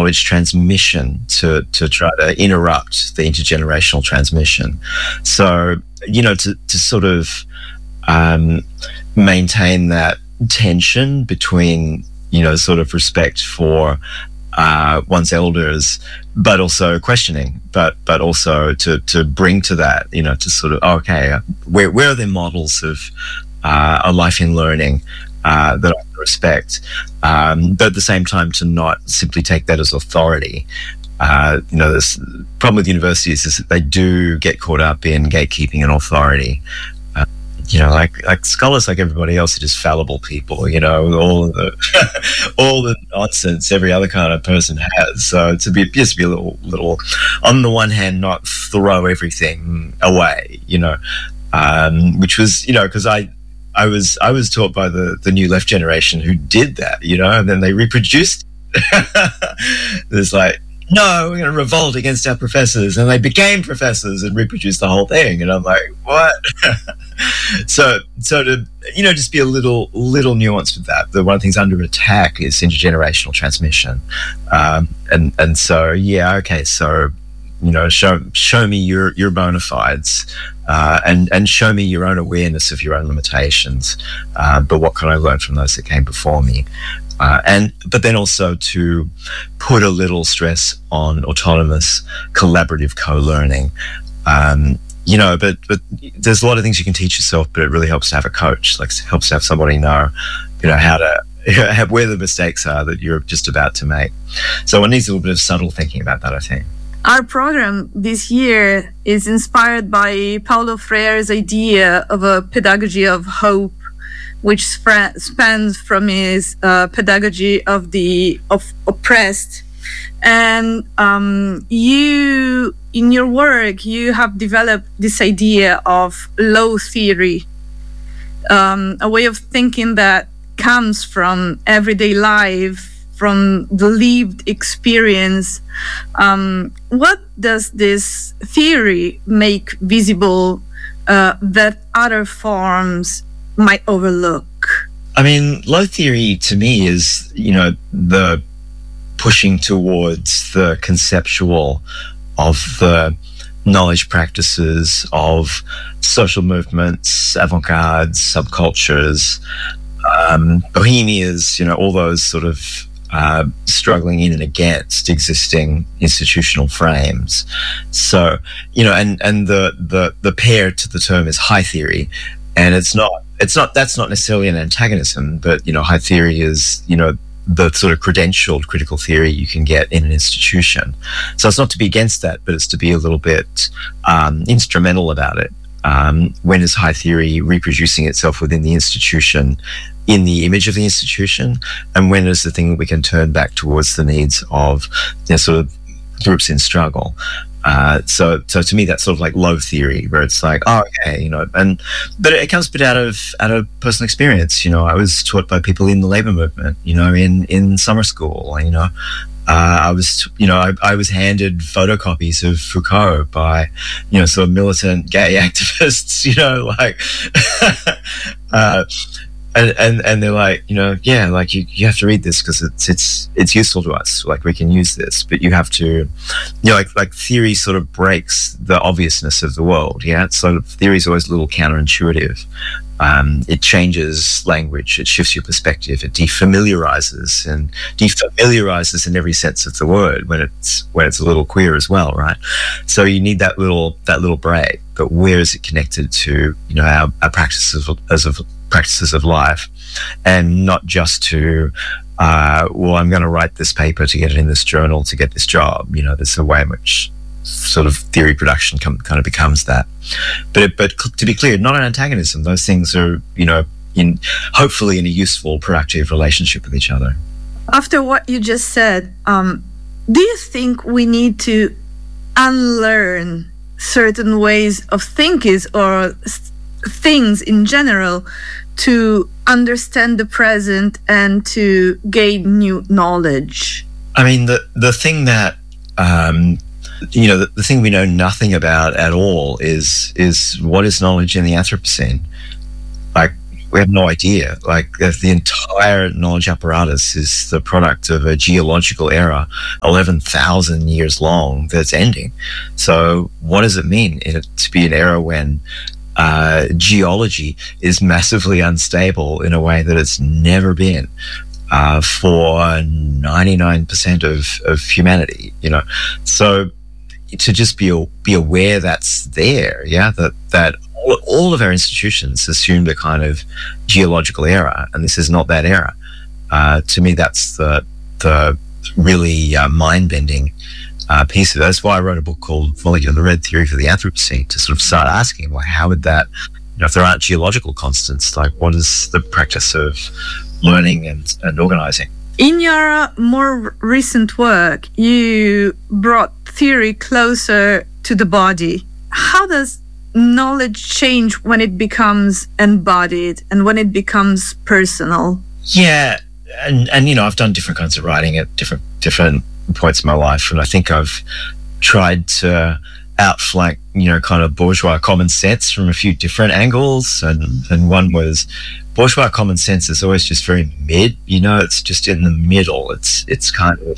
knowledge transmission to try to interrupt the intergenerational transmission. So, to sort of maintain that tension between, sort of respect for one's elders, but also questioning, but also to bring to that, to sort of, okay, where are there models of a life in learning that I can respect, but at the same time to not simply take that as authority. This problem with universities is that they do get caught up in gatekeeping and authority. Like scholars, like everybody else, are just fallible people. All the nonsense every other kind of person has. So to be a little, on the one hand, not throw everything away. Which was, because I was taught by the new left generation who did that. And then they reproduced. There's like, no, we're going to revolt against our professors, and they became professors and reproduced the whole thing. And I'm like, what? So to just be a little nuanced with that. One of the things under attack is intergenerational transmission, and so okay, so show me your bona fides, and show me your own awareness of your own limitations. But what can I learn from those that came before me? But then also to put a little stress on autonomous, collaborative co-learning. But there's a lot of things you can teach yourself, but it really helps to have a coach. Like, it helps to have somebody know, how to where the mistakes are that you're just about to make. So one needs a little bit of subtle thinking about that, I think. Our program this year is inspired by Paulo Freire's idea of a pedagogy of hope, which spans from his pedagogy of the oppressed. And you, in your work, you have developed this idea of low theory, a way of thinking that comes from everyday life, from the lived experience. What does this theory make visible that other forms might overlook? I mean, low theory to me is, the pushing towards the conceptual of the knowledge practices of social movements, avant-garde, subcultures, bohemias, all those sort of struggling in and against existing institutional frames. So, and the pair to the term is high theory, and that's not necessarily an antagonism, but high theory is the sort of credentialed critical theory you can get in an institution. So it's not to be against that, but it's to be a little bit instrumental about it. When is high theory reproducing itself within the institution, in the image of the institution, and when is the thing that we can turn back towards the needs of sort of groups in struggle? So to me, that's sort of like low theory, where it's like, okay, but it comes a bit out of personal experience. I was taught by people in the labor movement, in summer school. I was handed photocopies of Foucault by, sort of militant gay activists, and they're like, you have to read this because it's useful to us. Like, we can use this, but you have to, like theory sort of breaks the obviousness of the world. Yeah, it's sort of, theory is always a little counterintuitive. It changes language, it shifts your perspective, it defamiliarizes in every sense of the word when it's a little queer as well, right? So you need that little break. But where is it connected to our practices of life, and not just to I'm going to write this paper to get it in this journal to get this job. There's a way in which sort of theory production kind of becomes that. But to be clear, not an antagonism. Those things are, hopefully in a useful, productive relationship with each other. After what you just said, do you think we need to unlearn certain ways of thinking or things in general to understand the present and to gain new knowledge? I mean, the thing that the thing we know nothing about at all is what is knowledge in the Anthropocene. Like, we have no idea. Like the entire knowledge apparatus is the product of a geological era, 11,000 years long, that's ending. So what does it mean to be an era when geology is massively unstable in a way that it's never been for 99% of humanity, you know? So to just be aware that's there, that all of our institutions assumed a kind of geological era, and this is not that era. To me, that's the really mind-bending piece of it. That's why I wrote a book called Molecular Red Theory for the Anthropocene, to sort of start asking, like, how would that, you know, if there aren't geological constants, like, what is the practice of learning and organizing? In your more recent work, you brought theory closer to the body. How does knowledge change when it becomes embodied and when it becomes personal? Yeah, and you know, I've done different kinds of writing at different points in my life, and I think I've tried to outflank, you know, kind of bourgeois common sense from a few different angles, and one was bourgeois common sense is always just very mid, you know, it's just in the middle. It's kind of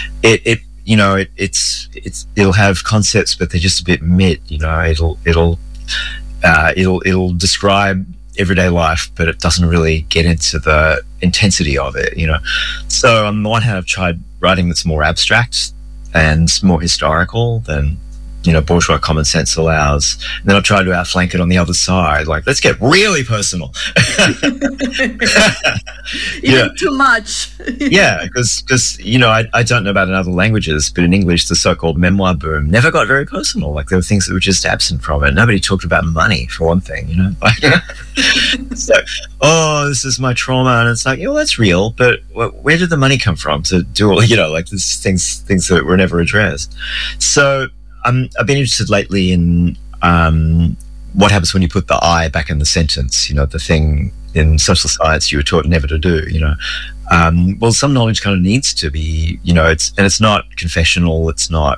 it'll have concepts, but they're just a bit mid, you know. It'll describe everyday life, but it doesn't really get into the intensity of it, you know. So on the one hand, I've tried writing that's more abstract and more historical than, you know, bourgeois common sense allows. And then I've tried to outflank it on the other side, like, let's get really personal. Even too much. Yeah, because you know, I don't know about in other languages, but in English, the so-called memoir boom never got very personal. Like, there were things that were just absent from it. Nobody talked about money, for one thing, you know. It's like, oh, this is my trauma, and it's like, yeah, well, that's real, but where did the money come from to do all, you know, like, this things that were never addressed. So I've been interested lately in what happens when you put the I back in the sentence, you know, the thing in social science you were taught never to do, you know. Well, some knowledge kind of needs to be, you know, it's not confessional, it's not,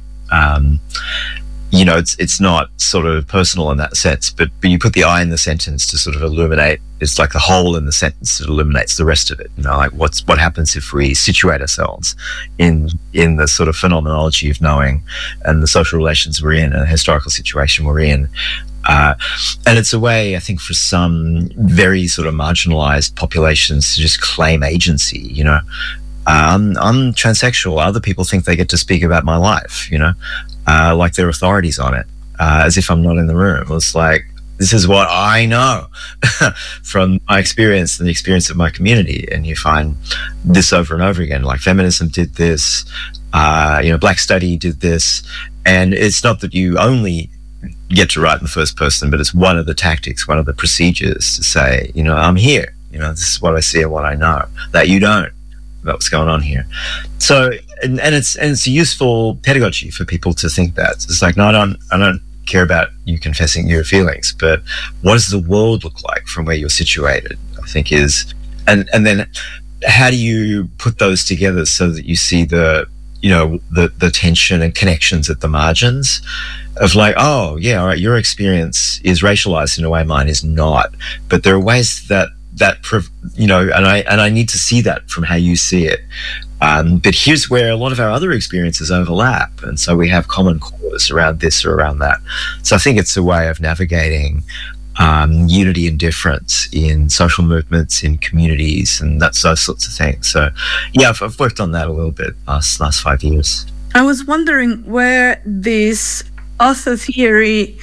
you know, it's not sort of personal in that sense, but you put the I in the sentence to sort of illuminate, it's like the hole in the sentence that illuminates the rest of it, you know, like what happens if we situate ourselves in the sort of phenomenology of knowing and the social relations we're in and the historical situation we're in. And it's a way, I think, for some very sort of marginalized populations to just claim agency, you know. I'm transsexual. Other people think they get to speak about my life, you know, like they're authorities on it, as if I'm not in the room. It's like, this is what I know from my experience and the experience of my community. And you find this over and over again, like feminism did this, you know, Black Study did this. And it's not that you only get to write in the first person, but it's one of the tactics, one of the procedures to say, you know, I'm here, you know, this is what I see and what I know that you don't, about what's going on here. So, and it's a useful pedagogy for people to think that. It's like, no, I don't care about you confessing your feelings, but what does the world look like from where you're situated, I think is, and then how do you put those together so that you see the, you know, the tension and connections at the margins of like, oh yeah, all right, your experience is racialized in a way mine is not, but there are ways that you know, and I need to see that from how you see it. But here's where a lot of our other experiences overlap, and so we have common cause around this or around that. So I think it's a way of navigating unity and difference in social movements, in communities, and those sorts of things. So yeah, I've worked on that a little bit last 5 years. I was wondering where this author theory,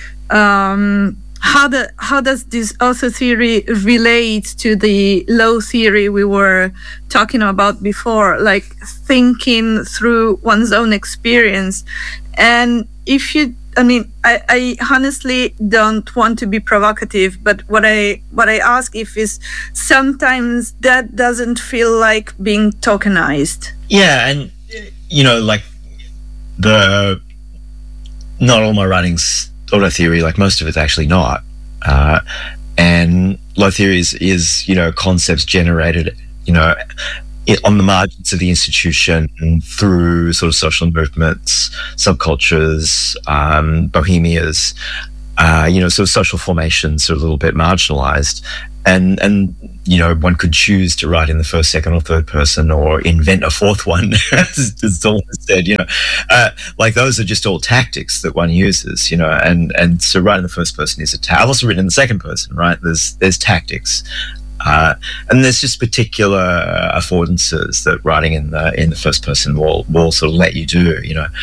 how does this author theory relate to the law theory we were talking about before, like thinking through one's own experience? And if you, I mean, I honestly don't want to be provocative, but what I ask if is sometimes that doesn't feel like being tokenized. Yeah, and you know, like not all my writing's auto theory, like most of it's actually not. And law theory is, you know, concepts generated, you know, on the margins of the institution through sort of social movements, subcultures, bohemias, you know, sort of social formations are a little bit marginalized. and one could choose to write in the first, second, or third person, or invent a fourth one, as Dawn said. Like those are just all tactics that one uses. And so writing in the first person is a I've also written in the second person, right? There's tactics. And there's just particular affordances that writing in the first person will sort of let you do,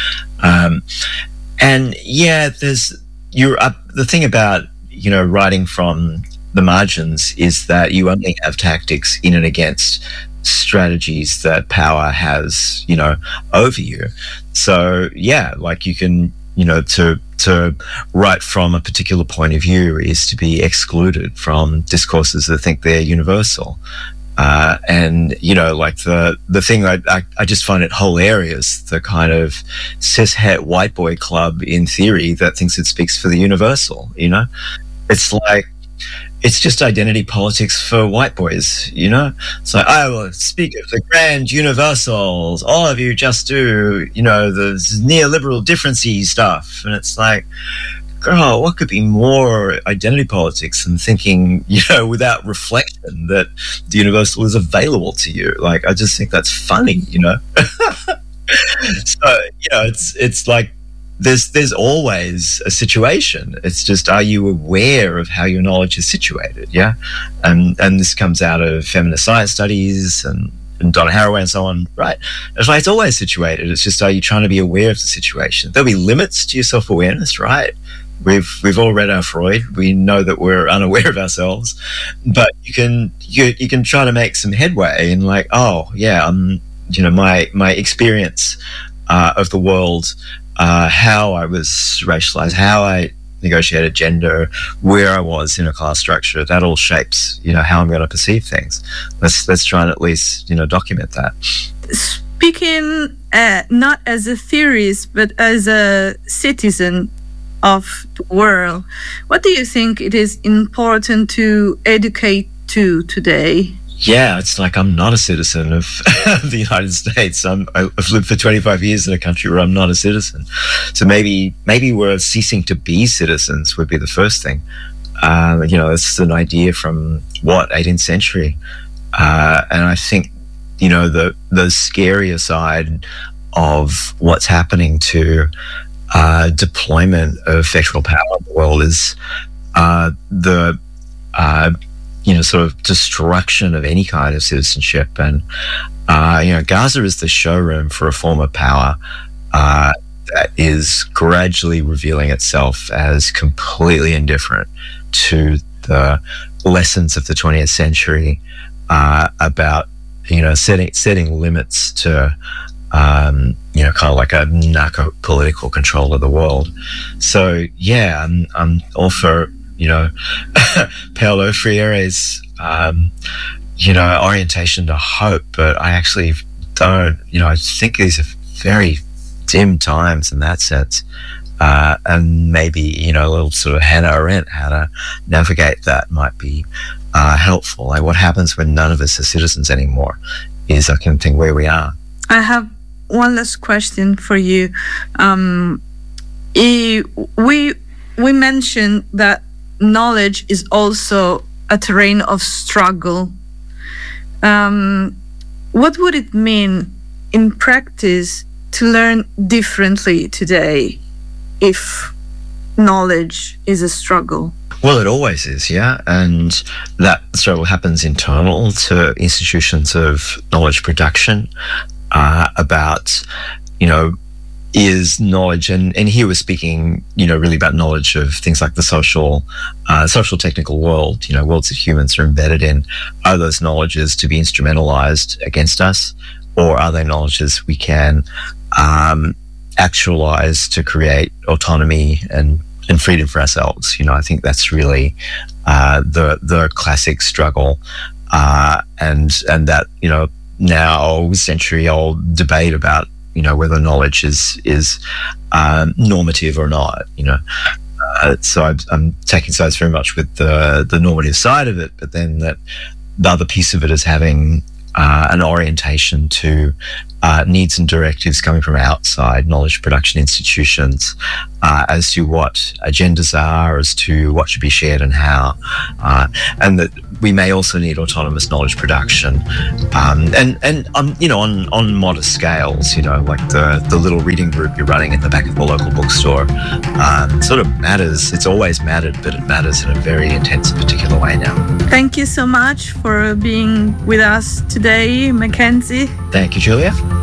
and yeah, the thing about writing from the margins is that you only have tactics in and against strategies that power has over you. So yeah, like you can to write from a particular point of view is to be excluded from discourses that think they're universal. And like the thing I just find it hilarious, the kind of cishet white boy club in theory that thinks it speaks for the universal. It's like, it's just identity politics for white boys. It's like, I will speak of the grand universals, all of you just do the neoliberal differencey stuff. And it's like, girl, what could be more identity politics than thinking, without reflection, that the universal is available to you? Like, I just think that's funny, So, it's like, there's always a situation. It's just, are you aware of how your knowledge is situated? Yeah. And this comes out of feminist science studies and Donna Haraway and so on, right? It's like, it's always situated. It's just, are you trying to be aware of the situation? There'll be limits to your self-awareness, right? We've all read our Freud. We know that we're unaware of ourselves, but you can try to make some headway in like, oh yeah, my experience of the world, how I was racialized, how I negotiated gender, where I was in a class structure, that all shapes how I'm going to perceive things. Let's try and at least document that. Speaking not as a theorist but as a citizen of the world, what do you think it is important to educate to today? Yeah, it's like, I'm not a citizen of the United States. I've lived for 25 years in a country where I'm not a citizen. So maybe we're ceasing to be citizens would be the first thing. It's an idea from 18th century. And I think, the scarier side of what's happening to deployment of federal power in the world is the sort of destruction of any kind of citizenship. And Gaza is the showroom for a form of power that is gradually revealing itself as completely indifferent to the lessons of the 20th century about setting limits to kind of like a narco political control of the world. So yeah, I'm all for Paulo Freire's orientation to hope, but I actually don't. I think these are very dim times in that sense, and maybe a little sort of Hannah Arendt, how to navigate that might be helpful. Like, what happens when none of us are citizens anymore is, I can think, where we are. I have one last question for you. We mentioned that knowledge is also a terrain of struggle. What would it mean in practice to learn differently today if knowledge is a struggle? Well, it always is, yeah. And that struggle happens internal to institutions of knowledge production about, is knowledge, and here we're speaking, really about knowledge of things like the social technical world, worlds that humans are embedded in. Are those knowledges to be instrumentalized against us, or are they knowledges we can actualize to create autonomy and freedom for ourselves? I think that's really the classic struggle, and that now century-old debate about whether knowledge is normative or not. So I'm taking sides very much with the normative side of it, but then that the other piece of it is having an orientation to needs and directives coming from outside knowledge production institutions as to what agendas are, as to what should be shared and how, and that we may also need autonomous knowledge production, and on modest scales, like the little reading group you're running at the back of the local bookstore, sort of matters. It's always mattered, but it matters in a very intense and particular way now. Thank you so much for being with us today, Mackenzie. Thank you, Julia.